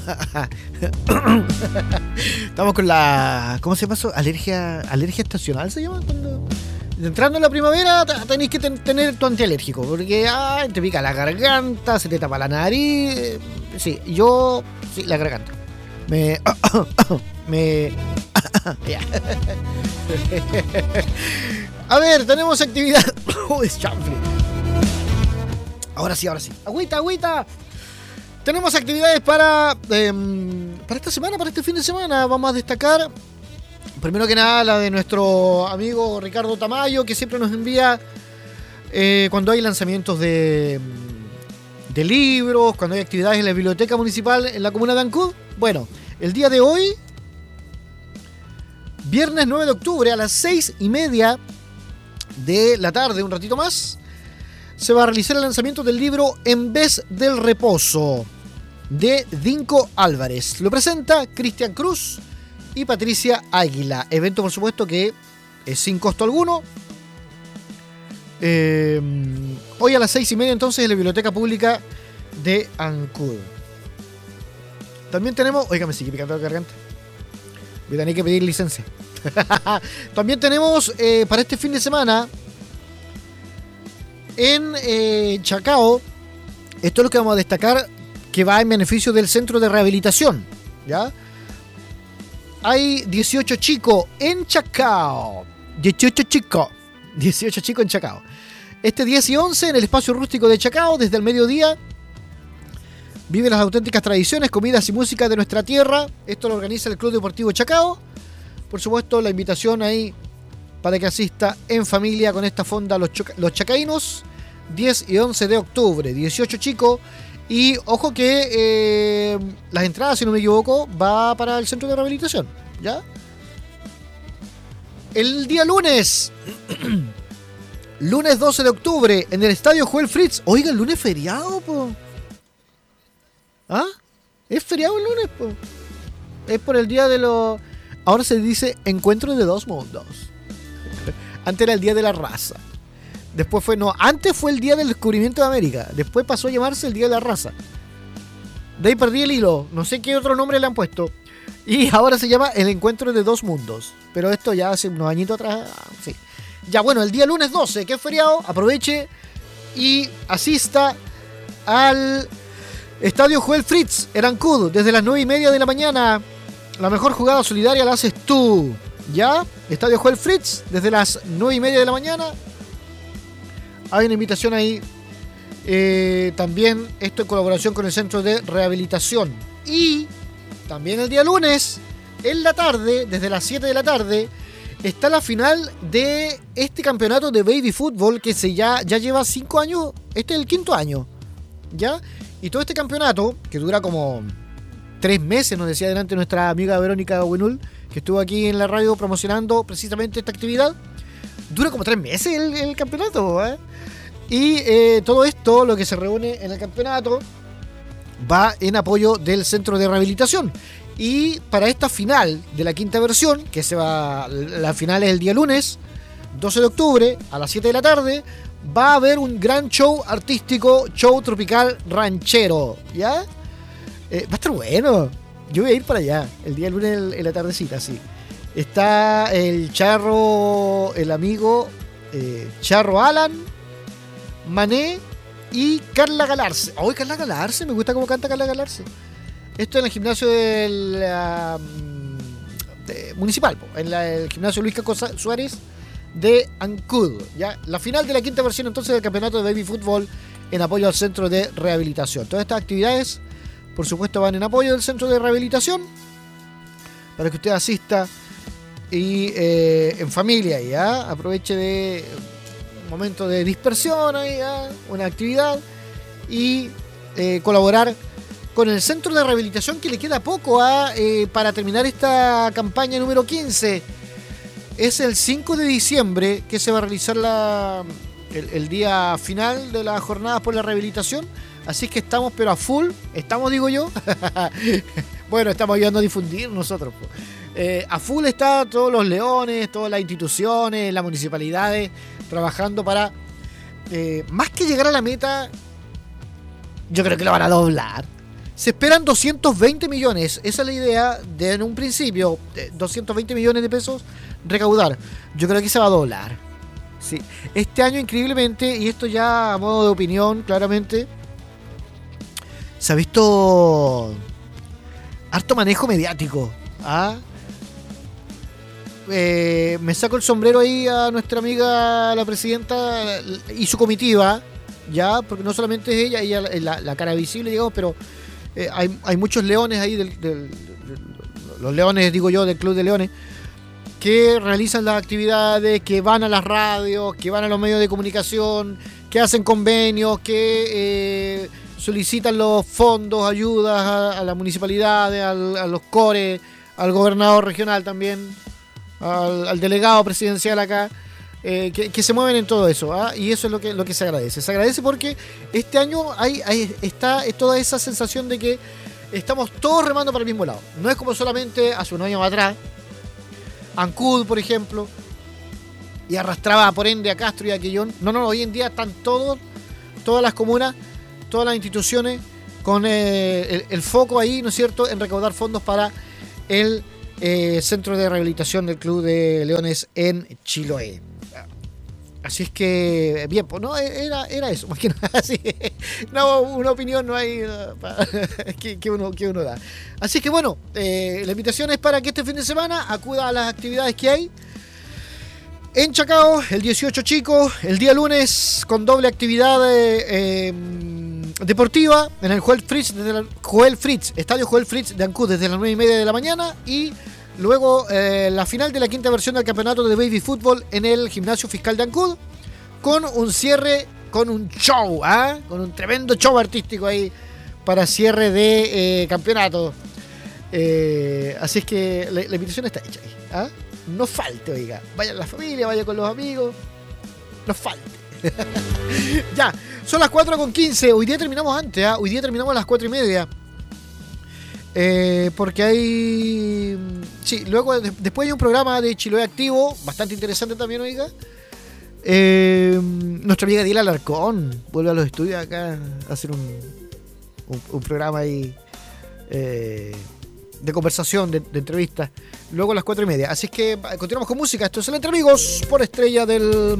Estamos con la... ¿Cómo se llama eso? Alergia estacional se llama. Cuando entrando en la primavera tenéis que tener tu antialérgico. Porque te pica la garganta, se te tapa la nariz. Sí, la garganta. Ya. A ver, tenemos actividad. Es chanfle. Ahora sí. Agüita. Tenemos actividades para esta semana, para este fin de semana. Vamos a destacar, primero que nada, la de nuestro amigo Ricardo Tamayo, que siempre nos envía cuando hay lanzamientos de libros, cuando hay actividades en la biblioteca municipal en la comuna de Ancud. Bueno, el día de hoy, viernes 9 de octubre, a las 6:30 de la tarde, un ratito más, se va a realizar el lanzamiento del libro En vez del reposo, de Dinko Álvarez. Lo presenta Cristian Cruz y Patricia Águila. Evento, por supuesto, que es sin costo alguno. Hoy a las 6:30, entonces, en la Biblioteca Pública de Ancud. También tenemos... Oiga, me sigue picando la garganta. Voy a tener que pedir licencia. También tenemos para este fin de semana en Chacao, esto es lo que vamos a destacar, que va en beneficio del centro de rehabilitación, ¿ya? Hay 18 chicos en Chacao. 18 chicos en Chacao. Este 10 y 11 en el espacio rústico de Chacao, desde el mediodía. Vive las auténticas tradiciones, comidas y música de nuestra tierra. Esto lo organiza el Club Deportivo Chacao. Por supuesto, la invitación ahí para que asista en familia con esta fonda los chacaínos. 10 y 11 de octubre, 18 chicos. Y ojo que las entradas, si no me equivoco, va para el centro de rehabilitación, ¿ya? El día lunes, lunes 12 de octubre, en el estadio Joel Fritz. Oiga, el lunes es feriado, po. ¿Ah? Es feriado el lunes, po. Es por el día de los... Ahora se dice Encuentro de Dos Mundos. Antes era el Día de la Raza. Después antes fue el Día del Descubrimiento de América. Después pasó a llamarse el Día de la Raza. De ahí perdí el hilo. No sé qué otro nombre le han puesto. Y ahora se llama el Encuentro de Dos Mundos. Pero esto ya hace unos añitos atrás. Sí. Ya, bueno, el día lunes 12, que es feriado, aproveche y asista al Estadio Joel Fritz, en Ancud, desde las 9:30 de la mañana. La mejor jugada solidaria la haces tú. ¿Ya? Estadio Joel Fritz, desde las 9:30 de la mañana. Hay una invitación ahí. También esto en colaboración con el Centro de Rehabilitación. Y también el día lunes, en la tarde, desde las 7 de la tarde, está la final de este campeonato de baby fútbol que ya lleva 5 años. Este es el 5º año. ¿Ya? Y todo este campeonato, que dura como 3 meses, nos decía delante nuestra amiga Verónica Winul, que estuvo aquí en la radio promocionando precisamente esta actividad. Dura como 3 meses el campeonato, ¿eh? Y todo esto, lo que se reúne en el campeonato, va en apoyo del Centro de Rehabilitación. Y para esta final de la 5ª versión, que la final es el día lunes, 12 de octubre, a las 7 de la tarde, va a haber un gran show artístico, show tropical ranchero, ¿ya? Va a estar bueno. Yo voy a ir para allá, el día lunes en la tardecita, sí. Está el Charro, el amigo Charro Alan, Mané y Carla Galarse. ¡Ay, Carla Galarse! Me gusta cómo canta Carla Galarse. Esto en el gimnasio municipal, en el gimnasio Luis Caco Suárez de Ancud. ¿Ya? La final de la 5ª versión entonces del campeonato de baby fútbol en apoyo al Centro de Rehabilitación. Todas estas actividades, por supuesto, van en apoyo del Centro de Rehabilitación para que usted asista y en familia, ¿ya? Aproveche de un momento de dispersión, ¿ya? Una actividad y colaborar con el Centro de Rehabilitación, que le queda poco para terminar esta campaña número 15. Es el 5 de diciembre que se va a realizar el día final de las jornadas por la rehabilitación. Así que estamos, pero a full. Estamos, digo yo. Bueno, estamos ayudando a difundir nosotros. A full está todos los leones, todas las instituciones, las municipalidades, trabajando para, más que llegar a la meta, yo creo que lo van a doblar. Se esperan 220 millones. Esa es la idea de en un principio, 220 millones de pesos recaudar. Yo creo que se va a doblar. Sí. Este año, increíblemente, y esto ya a modo de opinión, claramente, se ha visto harto manejo mediático. ¿Ah? Me saco el sombrero ahí a nuestra amiga, la presidenta y su comitiva, ya, porque no solamente es ella es la cara visible, digamos, pero hay muchos leones ahí, los leones, digo yo, del Club de Leones, que realizan las actividades, que van a las radios, que van a los medios de comunicación, que hacen convenios, que solicitan los fondos, ayudas a las municipalidades, a los cores, al gobernador regional también, al delegado presidencial acá, que se mueven en todo eso, ¿ah? Y eso es lo que se agradece. Se agradece porque este año está toda esa sensación de que estamos todos remando para el mismo lado. No es como solamente hace unos años atrás, Ancud, por ejemplo, y arrastraba por ende a Castro y a Quillón. No, hoy en día están todas las comunas, todas las instituciones con el foco ahí, ¿no es cierto?, en recaudar fondos para el centro de rehabilitación del Club de Leones en Chiloé. Así es que, bien, pues no, era eso, más que nada, así. No, una opinión no hay que uno da. Así que bueno, la invitación es para que este fin de semana acuda a las actividades que hay en Chacao, el 18 chicos, el día lunes con doble actividad deportiva en el Estadio Joel Fritz de Ancud desde las 9:30 de la mañana, y luego la final de la quinta versión del campeonato de baby fútbol en el Gimnasio Fiscal de Ancud, con un cierre, con un show, con un tremendo show artístico ahí para cierre de campeonato. Así es que la invitación está hecha ahí. No falte, oiga. Vaya en la familia, vaya con los amigos. No falte. Ya, son las 4:15. Hoy día terminamos antes, Hoy día terminamos a las 4:30. Porque hay... Sí, luego después hay un programa de Chiloé Activo, bastante interesante también, oiga. Nuestra amiga Diela Alarcón vuelve a los estudios acá a hacer un programa ahí de conversación, de entrevistas, luego a las 4:30. Así es que continuamos con música. Esto es el Entre Amigos por Estrella del Mar.